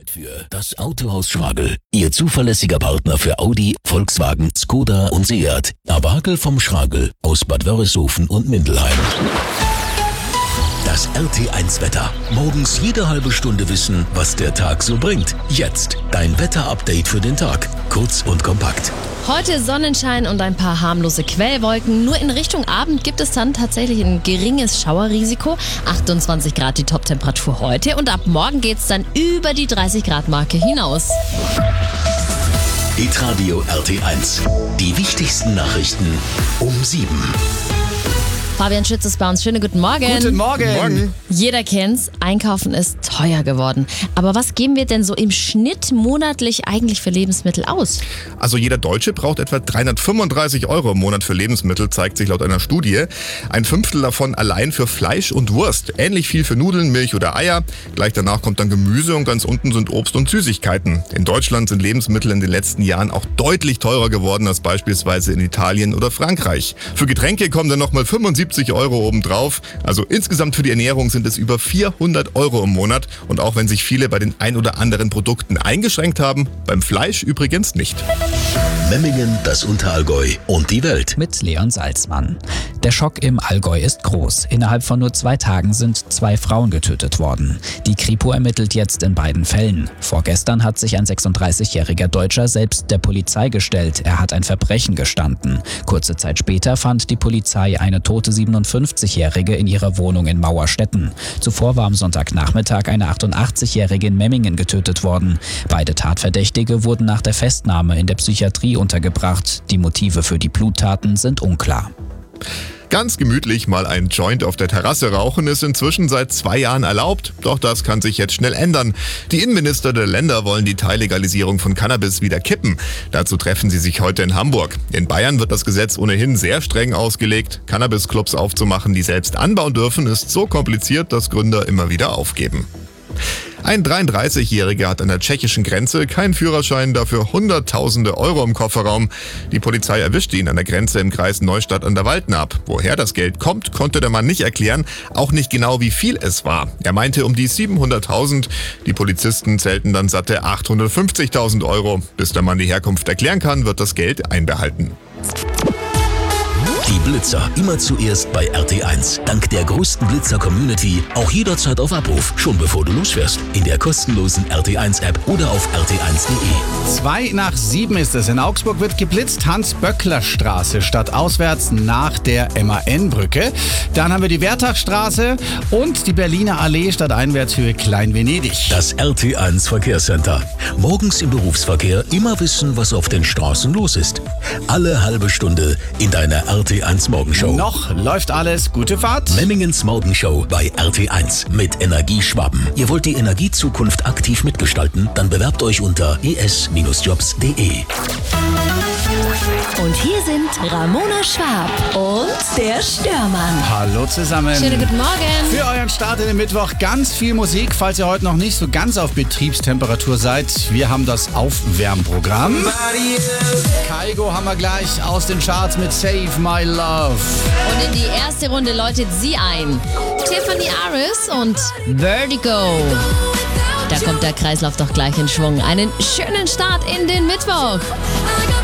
für das Autohaus Schragel. Ihr zuverlässiger Partner für Audi, Volkswagen, Skoda und Seat. Abakel vom Schragel aus Bad Wörishofen und Mindelheim. Das RT1-Wetter. Morgens jede halbe Stunde wissen, was der Tag so bringt. Jetzt dein Wetter-Update für den Tag. Kurz und kompakt. Heute Sonnenschein und ein paar harmlose Quellwolken. Nur in Richtung Abend gibt es dann tatsächlich ein geringes Schauerrisiko. 28 Grad die Toptemperatur heute und ab morgen geht's dann über die 30 Grad Marke hinaus. Hitradio RT1. Die wichtigsten Nachrichten um 7. Fabian Schütz ist bei uns. Schönen guten Morgen. Guten Morgen. Morgen. Jeder kennt's, Einkaufen ist teuer geworden. Aber was geben wir denn so im Schnitt monatlich eigentlich für Lebensmittel aus? Also jeder Deutsche braucht etwa 335 € im Monat für Lebensmittel, zeigt sich laut einer Studie. Ein Fünftel davon allein für Fleisch und Wurst. Ähnlich viel für Nudeln, Milch oder Eier. Gleich danach kommt dann Gemüse und ganz unten sind Obst und Süßigkeiten. In Deutschland sind Lebensmittel in den letzten Jahren auch deutlich teurer geworden als beispielsweise in Italien oder Frankreich. Für Getränke kommen dann nochmal 75 € obendrauf. Also insgesamt für die Ernährung sind es über 400 € im Monat. Und auch wenn sich viele bei den ein oder anderen Produkten eingeschränkt haben, beim Fleisch übrigens nicht. Memmingen, das Unterallgäu und die Welt. Mit Leon Salzmann. Der Schock im Allgäu ist groß. Innerhalb von nur 2 Tagen sind 2 Frauen getötet worden. Die Kripo ermittelt jetzt in beiden Fällen. Vorgestern hat sich ein 36-jähriger Deutscher selbst der Polizei gestellt. Er hat ein Verbrechen gestanden. Kurze Zeit später fand die Polizei eine tote 57-Jährige in ihrer Wohnung in Mauerstetten. Zuvor war am Sonntagnachmittag eine 88-Jährige in Memmingen getötet worden. Beide Tatverdächtige wurden nach der Festnahme in der Psychiatrie untergebracht. Die Motive für die Bluttaten sind unklar. Ganz gemütlich mal ein Joint auf der Terrasse rauchen ist inzwischen seit 2 Jahren erlaubt. Doch das kann sich jetzt schnell ändern. Die Innenminister der Länder wollen die Teillegalisierung von Cannabis wieder kippen. Dazu treffen sie sich heute in Hamburg. In Bayern wird das Gesetz ohnehin sehr streng ausgelegt. Cannabis-Clubs aufzumachen, die selbst anbauen dürfen, ist so kompliziert, dass Gründer immer wieder aufgeben. Ein 33-Jähriger hat an der tschechischen Grenze keinen Führerschein, dafür Hunderttausende € im Kofferraum. Die Polizei erwischte ihn an der Grenze im Kreis Neustadt an der Waldnaab. Woher das Geld kommt, konnte der Mann nicht erklären, auch nicht genau wie viel es war. Er meinte um die 700.000. Die Polizisten zählten dann satte 850.000 €. Bis der Mann die Herkunft erklären kann, wird das Geld einbehalten. Die Blitzer immer zuerst bei RT1. Dank der größten Blitzer-Community auch jederzeit auf Abruf, schon bevor du losfährst. In der kostenlosen RT1-App oder auf rt1.de. 2 nach 7 ist es. In Augsburg wird geblitzt. Hans-Böckler-Straße stadtauswärts nach der MAN-Brücke. Dann haben wir die Wertachstraße und die Berliner Allee stadteinwärtshöhe Klein-Venedig. Das RT1 Verkehrscenter. Morgens im Berufsverkehr immer wissen, was auf den Straßen los ist. Alle halbe Stunde in deiner RT1 Morgenshow. Noch läuft alles. Gute Fahrt. Memmingens Morgenshow bei RT1 mit Energieschwaben. Ihr wollt die Energiezukunft aktiv mitgestalten? Dann bewerbt euch unter es-jobs.de. Und hier sind Ramona Schwab und der Störmann. Hallo zusammen. Schönen guten Morgen. Für euren Start in den Mittwoch ganz viel Musik, falls ihr heute noch nicht so ganz auf Betriebstemperatur seid. Wir haben das Aufwärmprogramm. Kygo haben wir gleich aus den Charts mit Save My Love. Und in die erste Runde läutet sie ein. Tiffany Aris und Vertigo. Da kommt der Kreislauf doch gleich in Schwung. Einen schönen Start in den Mittwoch.